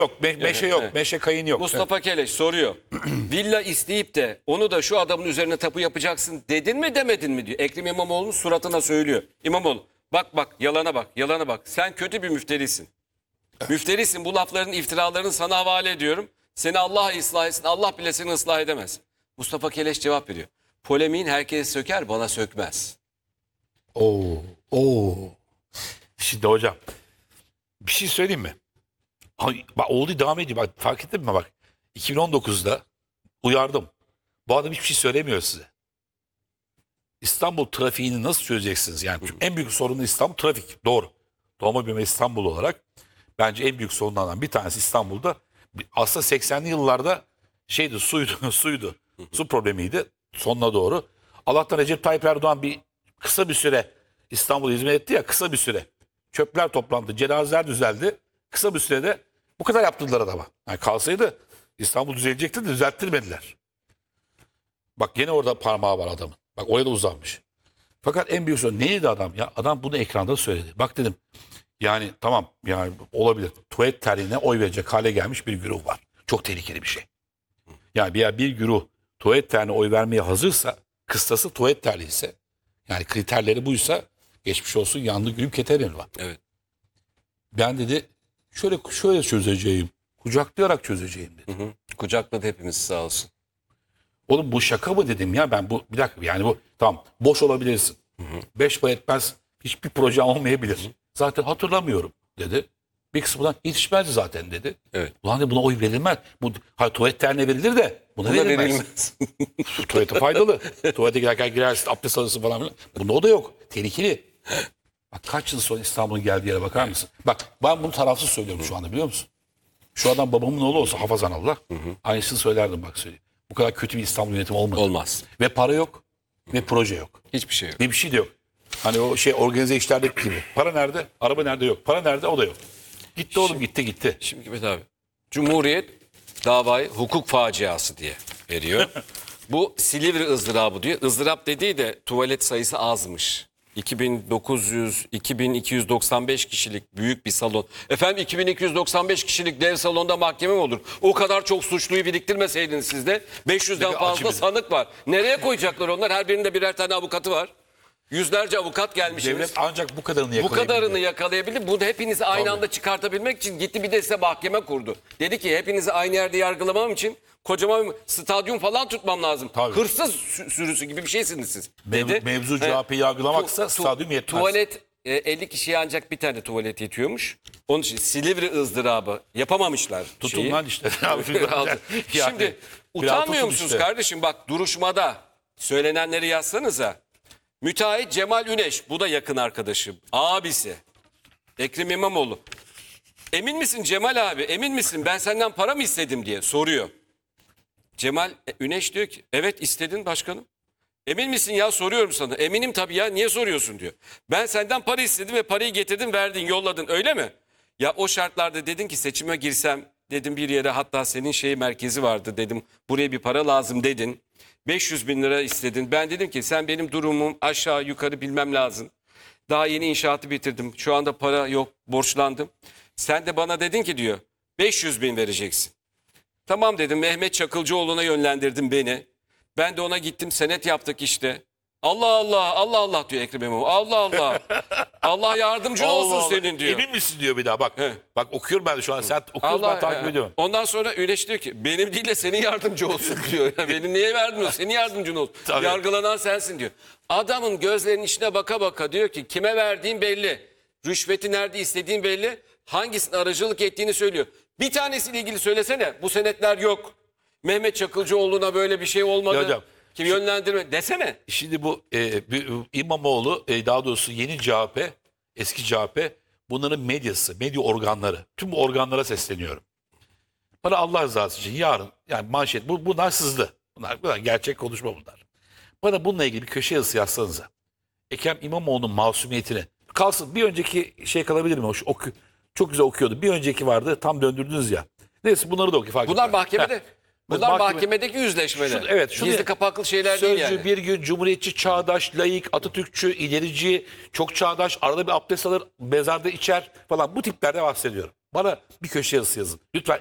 Yok, meşe yok. Evet. Meşe kayın yok. Mustafa Keleş soruyor. Villa isteyip de onu da şu adamın üzerine tapu yapacaksın dedin mi demedin mi diyor. Ekrem İmamoğlu'nun suratına söylüyor. İmamoğlu bak yalana bak. Sen kötü bir müfterisin. Müfterisin, bu lafların iftiralarını sana havale ediyorum. Seni Allah ıslah etsin, Allah bile seni ıslah edemez. Mustafa Keleş cevap veriyor. Polemiğin herkes söker, bana sökmez. Oo. Şimdi hocam bir şey söyleyeyim mi? Bak oldu, devam ediyor. Bak fark ettin mi bak. 2019'da uyardım. Bu adam hiçbir şey söylemiyor size. İstanbul trafiğini nasıl çözeceksiniz? Yani çünkü en büyük sorunu İstanbul trafik. Doğru. Doğma büyüme İstanbul olarak bence en büyük sorunlardan bir tanesi İstanbul'da. Aslında 80'li yıllarda suydu. Su problemiydi sonuna doğru. Allah'tan Recep Tayyip Erdoğan kısa bir süre İstanbul'a hizmet etti ya, kısa bir süre. Çöpler toplandı, cenazeler düzeldi. Kısa bir sürede bu kadar yaptırdılar adama. Yani kalsaydı İstanbul düzelecekti de düzelttirmediler. Bak gene orada parmağı var adamın. Bak oraya da uzanmış. Fakat en büyük sorun neydi adam? Ya adam bunu ekranda söyledi. Bak dedim yani tamam yani olabilir. Tuvalet terliğine oy verecek hale gelmiş bir güruh var. Çok tehlikeli bir şey. Yani bir güruh tuvalet terliğine oy vermeye hazırsa, kıstası tuvalet terliği ise, yani kriterleri buysa geçmiş olsun, yandı gülüm keterim var. Evet. Ben dedi şöyle çözeceğim. Kucaklayarak çözeceğim dedi. Kucakladı hepimiz sağ olsun. Oğlum bu şaka mı dedim ya ben, bir dakika yani bu tamam boş olabilirsin. 5 para etmez, hiçbir proje olmayabilir. Zaten hatırlamıyorum dedi. Bir kısmından yetişmezdi zaten dedi. Evet. Ulan de buna oy verilmez. Tuvalet terliğine verilir de buna verilmez. Tuvalete faydalı. Tuvalete girersin, abdest alırsın falan filan. Bunda o da yok. Tehlikeli. Bak kaç yıl sonra İstanbul'un geldiği yere bakar mısın? Bak ben bunu tarafsız söylüyorum şu anda, biliyor musun? Şu adam babamın oğlu olsa hafazan Allah. Aynısını söylerdim, bak söyleyeyim. Bu kadar kötü bir İstanbul yönetimi olmadı. Olmaz. Ve para yok. Ve proje yok. Hiçbir şey yok. Ve bir şey de yok. Hani o organize işlerdeki gibi. Para nerede? Araba nerede? Yok. Para nerede? O da yok. Gitti oğlum, gitti. Şimdi Hikmet abi. Cumhuriyet davayı hukuk faciası diye veriyor. Bu Silivri ızdırabı diyor. Izdırap dediği de tuvalet sayısı azmış. 2295 kişilik büyük bir salon. Efendim 2295 kişilik dev salonda mahkeme mi olur? O kadar çok suçluyu biriktirmeseydiniz siz de 500'den fazla sanık var. Nereye koyacaklar onlar? Her birinde birer tane avukatı var. Yüzlerce avukat gelmişsiniz. Devlet ancak bu kadarını Bu kadarını yakalayabilir. Bunu hepinizi aynı anda çıkartabilmek için gitti bir de size mahkeme kurdu. Dedi ki hepinizi aynı yerde yargılamam için kocaman bir stadyum falan tutmam lazım. Tabii. Hırsız sürüsü gibi bir şeysiniz siz. Dedi. Mevzu CHP'yi yargılamaksa stadyum yetmez. Tuvalet 50 kişiye ancak bir tane tuvalet yetiyormuş. Onun için Silivri ızdırabı yapamamışlar. Tutun lan işte. Şimdi utanmıyor musunuz kardeşim? Bak duruşmada söylenenleri yazsanıza. Müteahhit Cemal Üneş, bu da yakın arkadaşım, abisi Ekrem İmamoğlu. Emin misin Cemal abi, emin misin ben senden para mı istedim diye soruyor. Cemal Üneş diyor ki evet istedin başkanım. Emin misin ya, soruyorum sana. Eminim tabii ya, niye soruyorsun diyor. Ben senden para istedim ve parayı getirdin, verdin, yolladın, öyle mi? Ya o şartlarda dedin ki seçime girsem dedim bir yere, hatta senin merkezi vardı dedim, buraya bir para lazım dedin. 500 bin lira istedin. Ben dedim ki sen benim durumum aşağı yukarı bilmem lazım. Daha yeni inşaatı bitirdim. Şu anda para yok, borçlandım. Sen de bana dedin ki diyor 500 bin vereceksin. Tamam dedim, Mehmet Çakılcıoğlu'na yönlendirdin beni. Ben de ona gittim, senet yaptık işte. Allah Allah diyor Ekrem İmamoğlu. Allah Allah. Allah yardımcın olsun senin diyor. Emin misin diyor bir daha bak. Bak okuyorum ben de şu an. Sen okuyorsun, ben takip ediyorum. Ondan sonra Üneş diyor ki benim değil de senin yardımcı olsun diyor. Benim niye verdin o? Senin yardımcın olsun. Tabii. Yargılanan sensin diyor. Adamın gözlerinin içine baka baka diyor ki kime verdiğin belli. Rüşveti nerede istediğin belli. Hangisinin aracılık ettiğini söylüyor. Bir tanesiyle ilgili söylesene. Bu senetler yok. Mehmet Çakılcıoğlu'na böyle bir şey olmadı. Ya hocam, kim yönlendirme desene. Şimdi bu İmamoğlu, daha doğrusu yeni CHP, eski CHP, bunların medyası, medya organları, tüm bu organlara sesleniyorum. Bana Allah rızası için yarın, yani manşet, bunlar sızdı. Bunlar gerçek konuşma bunlar. Bana bununla ilgili bir köşe yazısı yazsanıza. Ekrem İmamoğlu'nun masumiyetini kalsın. Bir önceki kalabilir mi? Çok güzel okuyordu. Bir önceki vardı, tam döndürdünüz ya. Neyse bunları da okuyun. Bunlar mahkemede. Bunlar mahkemedeki yüzleşmeler. Gizli kapaklı şeyler değil yani. Sözcü bir gün cumhuriyetçi, çağdaş, laik, Atatürkçü, ilerici, çok çağdaş, arada bir abdest alır, mezarda içer falan, bu tiplerden bahsediyorum. Bana bir köşe yazısı yazın. Lütfen